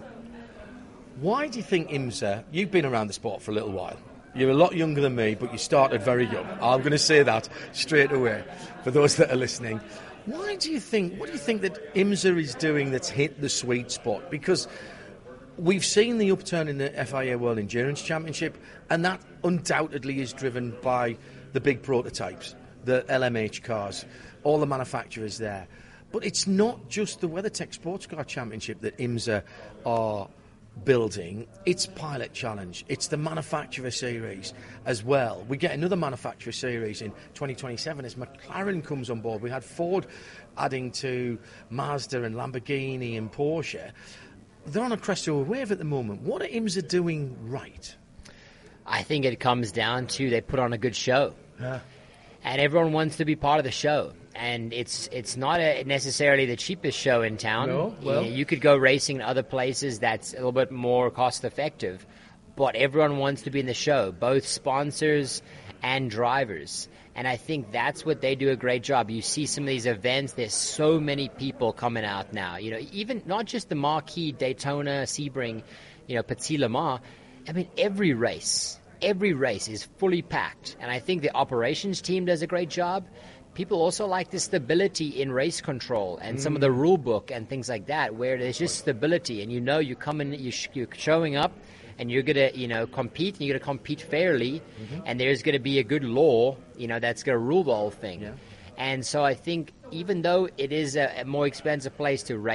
Why do you think IMSA, you've been around the sport for a little while, you're a lot younger than me, but you started very young. I'm going to say that straight away for those that are listening. Why do you think, what do you think that IMSA is doing that's hit the sweet spot? Because we've seen the upturn in the F I A World Endurance Championship, and that undoubtedly is driven by the big prototypes, the L M H cars, all the manufacturers there. But it's not just the WeatherTech Sports Car Championship that IMSA are building. It's Pilot Challenge, it's the manufacturer series as well. We get another manufacturer series in twenty twenty-seven as McLaren comes on board. We had Ford adding to Mazda and Lamborghini and Porsche. They're on a crest of a wave at the moment. What are IMSA doing right? I think it comes down to they put on a good show. Yeah. And everyone wants to be part of the show. And it's it's not a, necessarily the cheapest show in town. No, well. You, you could go racing in other places that's a little bit more cost effective. But everyone wants to be in the show, both sponsors and drivers. And I think that's what they do a great job. You see some of these events, there's so many people coming out now. You know, even not just the marquee Daytona, Sebring, you know, Petit Le Mans. I mean, every race, every race is fully packed. And I think the operations team does a great job. People also like the stability in race control and mm. some of the rule book and things like that, where there's just stability, and you know you come in, you sh- you're showing up, and you're gonna, you know, compete, and you're gonna compete fairly, mm-hmm. and there's gonna be a good law, you know, that's gonna rule the whole thing. Yeah. And so I think even though it is a, a more expensive place to race,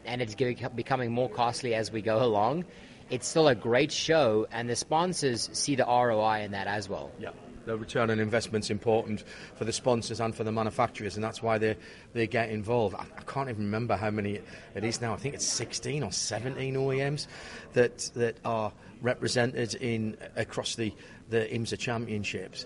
and it's becoming more costly as we go along, it's still a great show, and the sponsors see the R O I in that as well. Yeah. The return on investment's important for the sponsors and for the manufacturers, and that's why they they get involved. I, I can't even remember how many it is now. I think it's sixteen or seventeen O E Ms that that are represented in across the the IMSA championships.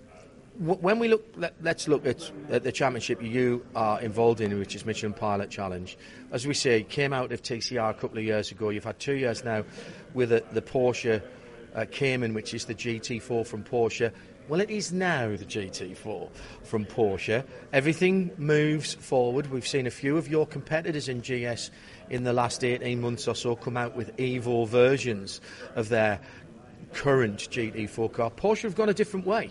When we look, let, let's look at, at the championship you are involved in, which is Michelin Pilot Challenge. As we say, came out of T C R a couple of years ago. You've had two years now with the, the Porsche uh, Cayman, which is the G T four from Porsche. Well, it is now the G T four from Porsche. Everything moves forward. We've seen a few of your competitors in G S in the last eighteen months or so come out with Evo versions of their current G T four car. Porsche have gone a different way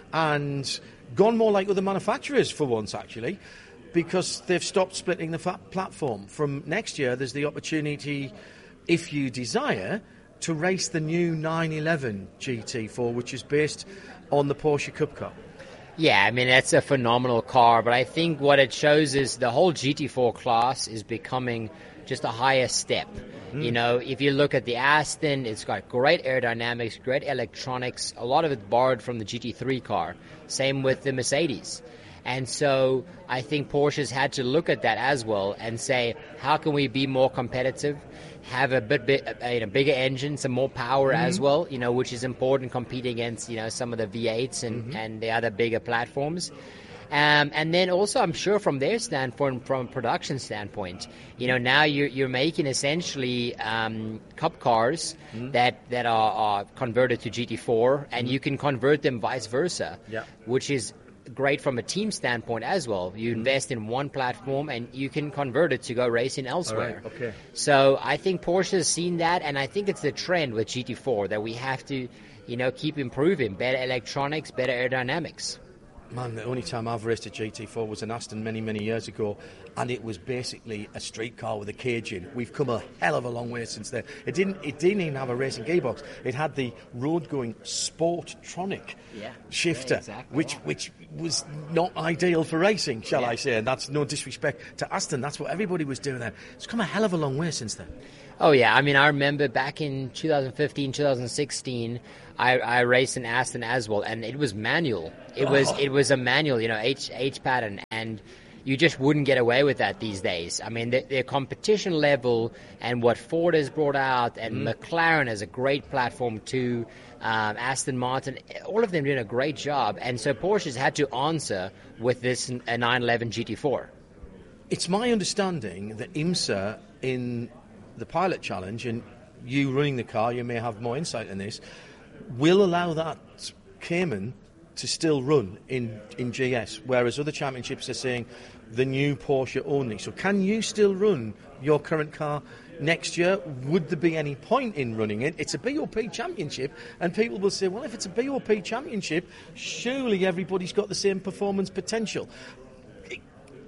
and gone more like other manufacturers for once, actually, because they've stopped splitting the fat platform. From next year, there's the opportunity, if you desire, to race the new nine eleven G T four, which is based on the Porsche Cup car. Yeah, I mean, that's a phenomenal car, but I think what it shows is the whole G T four class is becoming just a higher step. Mm. You know, if you look at the Aston, it's got great aerodynamics, great electronics, a lot of it borrowed from the G T three car. Same with the Mercedes. And so I think Porsche's had to look at that as well and say, how can we be more competitive, have a bit, bit a, a bigger engine, some more power mm-hmm. as well, you know, which is important competing against, you know, some of the V eights and, mm-hmm. and the other bigger platforms. Um, and then also, I'm sure from their standpoint, from a production standpoint, you know, now you're, you're making essentially um, cup cars mm-hmm. that, that are, are converted to G T four, and mm-hmm. you can convert them vice versa, yeah. which is great from a team standpoint as well. You mm-hmm. invest in one platform and you can convert it to go racing elsewhere. Right, okay. So I think Porsche has seen that, and I think it's the trend with G T four that we have to, you know, keep improving. Better electronics, better aerodynamics. Man, the only time I've raced a G T four was an Aston many, many years ago, and it was basically a street car with a cage in. We've come a hell of a long way since then. It didn't It didn't even have a racing gearbox. It had the road-going Sportronic yeah. shifter, yeah, exactly, which yeah. which was not ideal for racing, shall yeah. I say, and that's no disrespect to Aston. That's what everybody was doing then. It's come a hell of a long way since then. Oh, yeah. I mean, I remember back in twenty fifteen, twenty sixteen, I, I raced an Aston as well, and it was manual. It oh. was it was a manual, you know, H H pattern, and you just wouldn't get away with that these days. I mean, the, their competition level and what Ford has brought out, and mm. McLaren has a great platform too, um, Aston Martin, all of them doing a great job, and so Porsche's had to answer with this a nine eleven G T four. It's my understanding that IMSA in the Pilot Challenge, and you running the car, you may have more insight in this, will allow that Cayman to still run in, in G S, whereas other championships are saying the new Porsche only. So can you still run your current car next year? Would there be any point in running it? It's a B O P championship, and people will say, well, if it's a B O P championship, surely everybody's got the same performance potential. It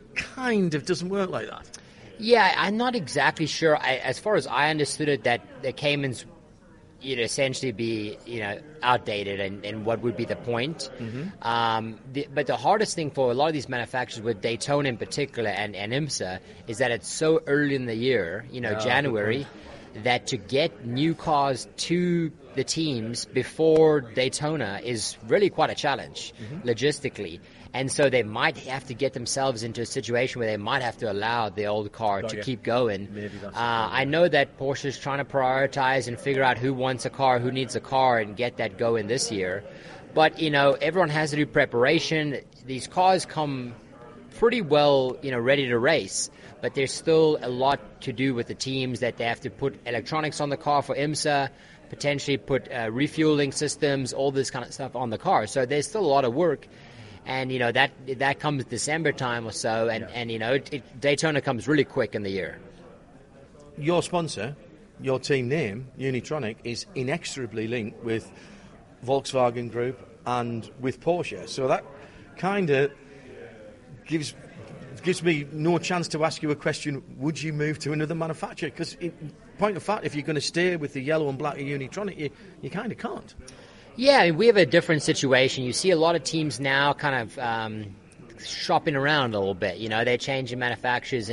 kind of doesn't work like that. Yeah, I'm not exactly sure. I, as far as I understood it, that the Caymans, you know, essentially be, you know, outdated, and, and what would be the point? Mm-hmm. Um, the, but the hardest thing for a lot of these manufacturers, with Daytona in particular and, and IMSA, is that it's so early in the year, you know, yeah, January, that to get new cars to the teams before Daytona is really quite a challenge, mm-hmm. logistically. And so they might have to get themselves into a situation where they might have to allow the old car oh, to yeah. keep going. Maybe that's uh, I know that Porsche is trying to prioritize and figure out who wants a car, who needs a car, and get that going this year. But, you know, everyone has to do preparation. These cars come pretty well, you know, ready to race. But there's still a lot to do with the teams, that they have to put electronics on the car for IMSA, potentially put uh, refueling systems, all this kind of stuff on the car. So there's still a lot of work. And, you know, that that comes December time or so, and, yeah. and you know, it, it, Daytona comes really quick in the year. Your sponsor, your team name, Unitronic, is inexorably linked with Volkswagen Group and with Porsche. So that kind of gives gives me no chance to ask you a question, would you move to another manufacturer? Because, point of fact, if you're going to stay with the yellow and black of Unitronic, you, you kind of can't. Yeah, I mean, we have a different situation. You see a lot of teams now kind of um, shopping around a little bit. You know, they're changing manufacturers, and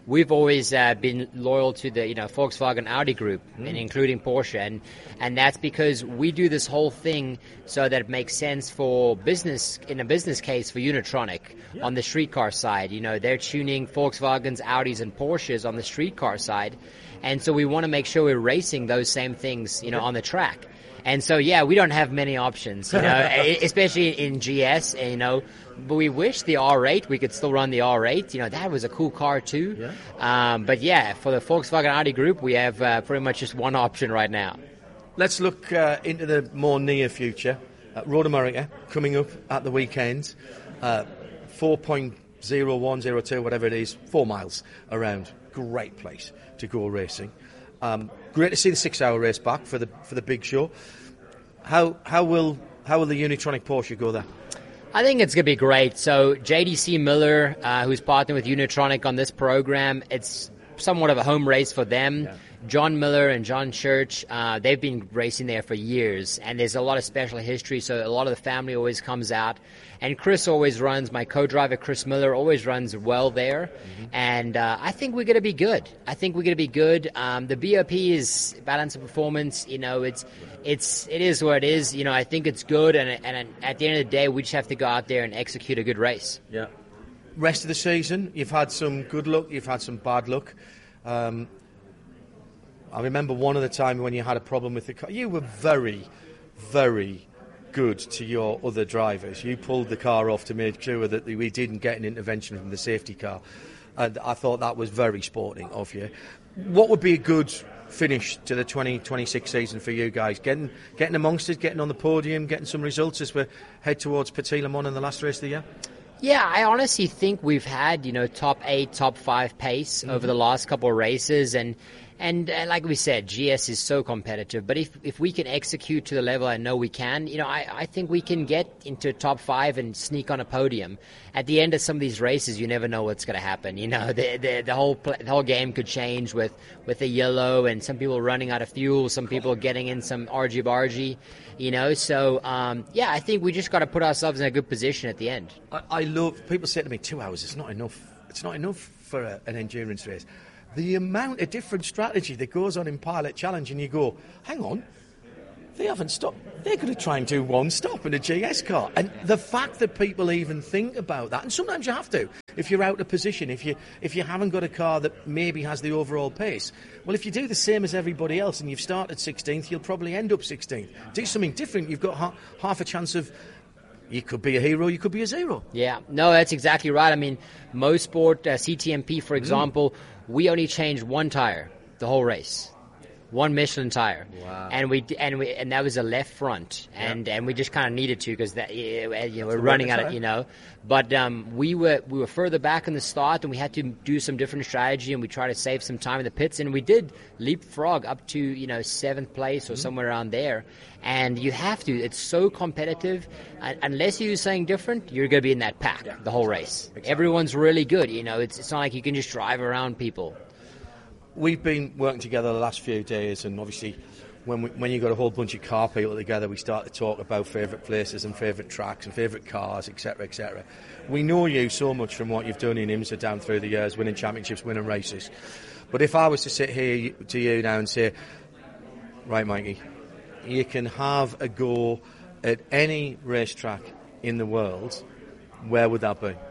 we've always uh, been loyal to the you know Volkswagen Audi group, mm. and including Porsche, and and that's because we do this whole thing so that it makes sense for business in a business case for Unitronic yeah. on the streetcar side. You know, they're tuning Volkswagens, Audis, and Porsches on the streetcar side, and so we want to make sure we're racing those same things, you know, on the track. And so, yeah, we don't have many options, you know, especially in G S, you know, but we wish the R eight, we could still run the R eight. You know, that was a cool car too. Yeah. Um, but yeah, for the Volkswagen Audi group, we have uh, pretty much just one option right now. Let's look uh, into the more near future. Uh, Road America coming up at the weekend. Uh, four point oh one oh two, whatever it is, four miles around. Great place to go racing. Um, great to see the six-hour race back for the for the big show. How how will how will the Unitronic Porsche go there? I think it's going to be great. So J D C Miller, uh, who's partnered with Unitronic on this program, it's somewhat of a home race for them. Yeah. John Miller and John Church, uh, they've been racing there for years, and there's a lot of special history, so a lot of the family always comes out. And Chris always runs, my co-driver Chris Miller always runs well there, mm-hmm. and uh, I think we're going to be good. I think we're going to be good. Um, the B O P is balance of performance, you know, it's it's it is what it is. You know, I think it's good, and and at the end of the day, we just have to go out there and execute a good race. Yeah. Rest of the season, you've had some good luck, you've had some bad luck. Um, I remember one of the time when you had a problem with the car. You were very, very good to your other drivers. You pulled the car off to make sure that we didn't get an intervention from the safety car. And I thought that was very sporting of you. What would be a good finish to the twenty twenty-six season for you guys? Getting getting amongst it, getting on the podium, getting some results as we head towards Petit Le Mans in the last race of the year? Yeah, I honestly think we've had, you know, top eight, top five pace mm-hmm. over the last couple of races, and And uh, like we said, G S is so competitive. But if if we can execute to the level I know we can, you know, I, I think we can get into top five and sneak on a podium. At the end of some of these races, you never know what's going to happen. You know, the the, the whole play, the whole game could change with, with the yellow and some people running out of fuel, some people getting in some argy-bargy, you know. So, um, yeah, I think we just got to put ourselves in a good position at the end. I, I love, people say to me, two hours is not enough. It's not enough for a, an endurance race. The amount of different strategy that goes on in Pilot Challenge, and you go, hang on, they haven't stopped. They're going to try and do one stop in a G S car. And the fact that people even think about that, and sometimes you have to, if you're out of position, if you if you haven't got a car that maybe has the overall pace. Well, if you do the same as everybody else and you've started sixteenth, you'll probably end up sixteenth. Do something different, you've got ha- half a chance of... You could be a hero, you could be a zero. Yeah, no, that's exactly right. I mean, Mosport, uh, C T M P, for example, mm. we only changed one tire the whole race, one Michelin tire. Wow. And we and we and that was a left front, and yeah. and we just kind of needed to because that you know we're running out of you know. But um, we were we were further back in the start, and we had to do some different strategy, and we tried to save some time in the pits, and we did leapfrog up to you know seventh place or mm. somewhere around there. And you have to. It's so competitive. Uh, unless you do something different, you're going to be in that pack yeah. the whole race. Exactly. Everyone's really good. You know, it's it's not like you can just drive around people. We've been working together the last few days, and obviously, when we, when you got a whole bunch of car people together, we start to talk about favourite places and favourite tracks and favourite cars, et cetera, et cetera. We know you so much from what you've done in IMSA down through the years, winning championships, winning races. But if I was to sit here to you now and say, right, Mikey, you can have a go at any racetrack in the world, where would that be?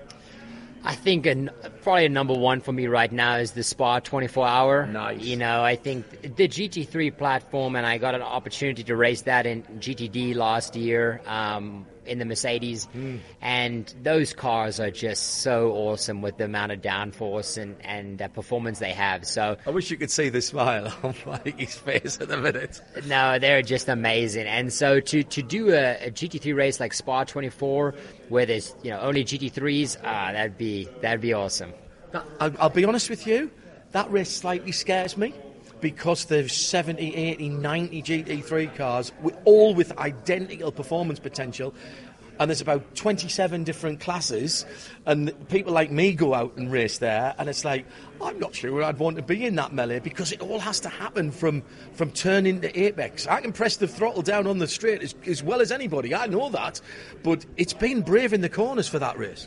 I think a, probably a number one for me right now is the Spa twenty-four hour. Nice. You know, I think the G T three platform, and I got an opportunity to race that in G T D last year um, in the Mercedes. Mm. And those cars are just so awesome with the amount of downforce and, and uh, performance they have. So I wish you could see the smile on Mikey's face at the minute. No, they're just amazing. And so to, to do a, a G T three race like Spa twenty-four, where there's you know only G T threes, ah, that'd be that'd be awesome. I'll, I'll be honest with you, that race slightly scares me because there's seventy, eighty, ninety G T three cars, with, all with identical performance potential, and there's about twenty-seven different classes, and people like me go out and race there, and it's like, I'm not sure I'd want to be in that melee because it all has to happen from, from turning to apex. I can press the throttle down on the straight as, as well as anybody, I know that, but it's been brave in the corners for that race.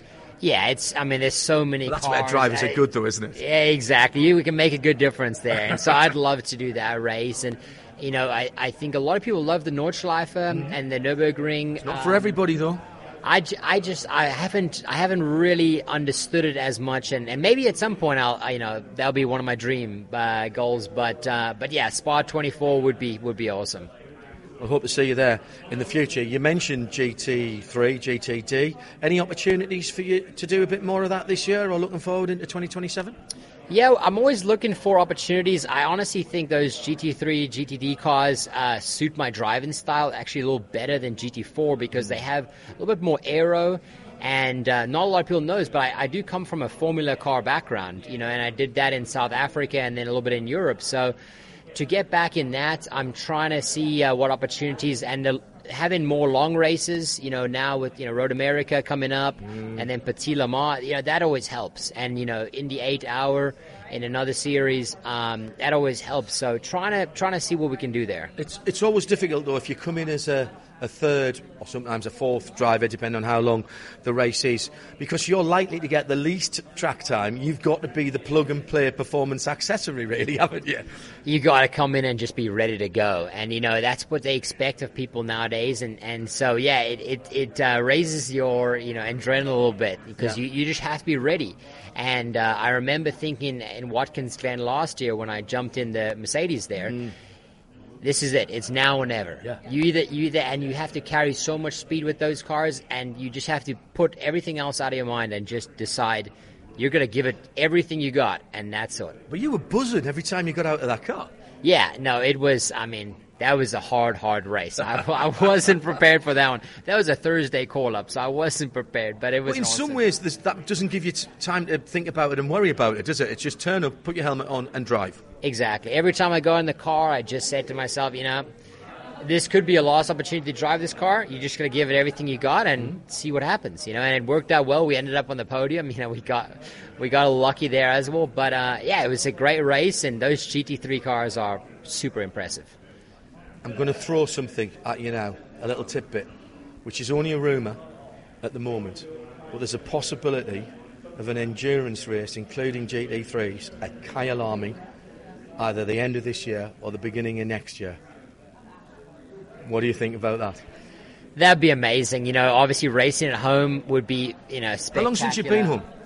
Yeah, it's. I mean, there's so many. Well, that's cars. where drivers I, are good, though, isn't it? Yeah, exactly. We can make a good difference there, and so I'd love to do that race. And you know, I, I think a lot of people love the Nordschleife mm-hmm. and the Nürburgring. It's not um, for everybody, though. I, I just I haven't I haven't really understood it as much, and, and maybe at some point I'll I, you know that'll be one of my dream uh, goals. But uh, but yeah, Spa twenty-four would be would be awesome. I hope to see you there in the future. You mentioned G T three, G T D. Any opportunities for you to do a bit more of that this year, or looking forward into twenty twenty-seven? Yeah, I'm always looking for opportunities. I honestly think those G T three, G T D cars uh, suit my driving style actually a little better than G T four because they have a little bit more aero. And uh, not a lot of people knows, but I, I do come from a Formula car background, you know, and I did that in South Africa and then a little bit in Europe. So to get back in that, I'm trying to see uh, what opportunities and the, having more long races, you know, now with, you know, Road America coming up mm. and then Petit Le Mans, you know, that always helps. And, you know, in the eight hour in another series, um, that always helps. So trying to trying to see what we can do there. It's it's always difficult, though, if you come in as a, a third or sometimes a fourth driver, depending on how long the race is, because you're likely to get the least track time. You've got to be the plug-and-play performance accessory, really, haven't you? You got to come in and just be ready to go. And, you know, that's what they expect of people nowadays. And, and so, yeah, it, it, it uh, raises your, you know, adrenaline a little bit because yeah. you, you just have to be ready. And uh, I remember thinking in Watkins Glen last year when I jumped in the Mercedes there, mm. this is it. It's now or never. Yeah. You either, you either, and you have to carry so much speed with those cars, and you just have to put everything else out of your mind and just decide you're going to give it everything you got, and that's it. But you were buzzing every time you got out of that car. Yeah, no, it was, I mean, that was a hard, hard race. I, I wasn't prepared for that one. That was a Thursday call-up, so I wasn't prepared, but it was But in awesome. some ways, this, that doesn't give you t- time to think about it and worry about it, does it? It's just turn up, put your helmet on, and drive. Exactly. Every time I go in the car, I just said to myself, you know, this could be a lost opportunity to drive this car. You're just going to give it everything you got and mm-hmm. see what happens, you know. And it worked out well. We ended up on the podium. You know, we got we got lucky there as well. But, uh, yeah, it was a great race, and those G T three cars are super impressive. I'm going to throw something at you now, a little tidbit, which is only a rumour at the moment. But there's a possibility of an endurance race, including G T threes, at Kyalami, either the end of this year or the beginning of next year. What do you think about that? That'd be amazing. You know, obviously racing at home would be, you know, spectacular. How long since you've been home?